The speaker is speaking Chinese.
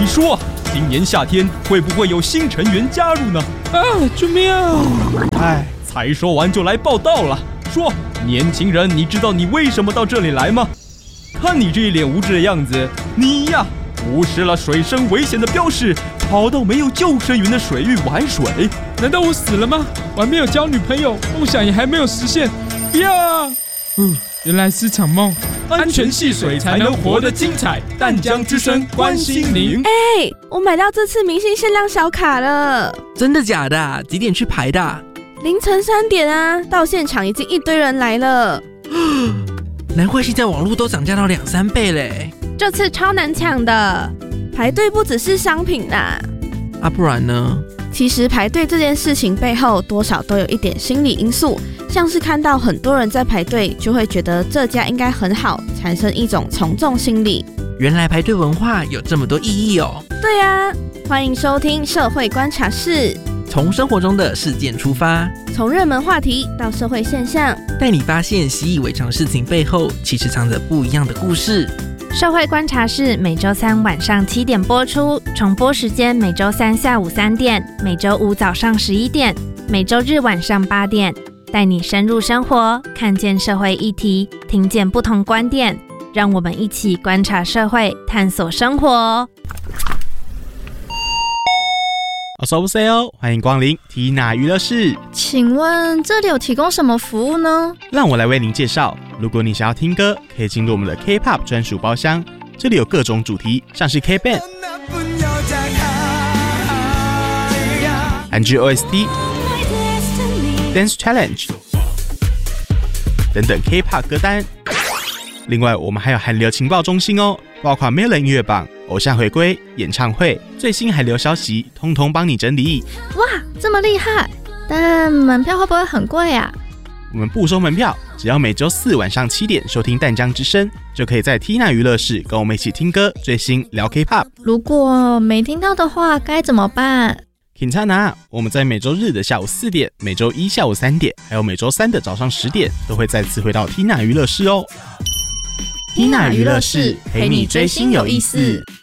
你说，今年夏天会不会有新成员加入呢？ 啊！救命啊！ 哎，才说完就来报道了。说，年轻人，你知道你为什么到这里来吗？看你这一脸无知的样子，你呀，无视了水深危险的标示，跑到没有救生员的水域玩水。 难道我死了吗？我还没有交女朋友，梦想也还没有实现。不要啊！原来是场梦。 安全戏水才能活得精彩。淡江之声关心您。 我买到这次明星限量小卡了。 真的假的？几点去排的？ 凌晨3点啊，到现场已经一堆人来了。 难怪现在网络都涨价到2-3倍嘞。 这次超难抢的，排队不只是商品啦。 不然呢？ 其实排队这件事情背后多少都有一点心理因素，像是看到很多人在排队，就会觉得这家应该很好，产生一种从众心理。 原来排队文化有这么多意义哦。 对啊，欢迎收听社会观察室， 从生活中的事件出发， 从热门话题到社会现象， 带你发现习以为常事情背后其实藏着不一样的故事。 社会观察室每周3晚上7点播出，重播时间每周3下午3点，每周5早上11点，每周日晚上8点，带你深入生活，看见社会议题，听见不同观点，让我们一起观察社会，探索生活。 어서오세요，欢迎光临Tina娱乐室。 请问这里有提供什么服务呢？ 让我来为您介绍。如果你想要听歌，可以进入我们的 K-pop 专属包厢，这里有各种主题，像是 K-band、韩剧 OST、Dance Challenge 等等 K-pop 歌单。另外，我们还有韩流情报中心哦，包括 Melon 音乐榜、偶像回归、演唱会、最新韩流消息，通通帮你整理。 哇，这么厉害！但门票会不会很贵啊？ 我们不收门票，只要每周4晚上7点收听淡江之声，就可以在 Tina 娱乐室跟我们一起听歌、追星、聊 K-pop。 如果没听到的话，该怎么办 ？Kintana， 我们在每周日的下午4点、每周1下午3点，还有每周3的早上10点，都会再次回到 Tina 娱乐室哦。 Tina 娱乐室陪你追星有意思。